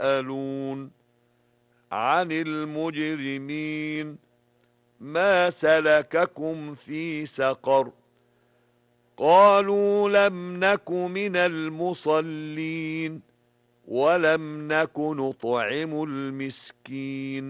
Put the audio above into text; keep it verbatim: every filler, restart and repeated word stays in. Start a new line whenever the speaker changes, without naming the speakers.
يسألون عن المجرمين ما سلككم في سقر قالوا لم نك من المصلين ولم نك نطعم المسكين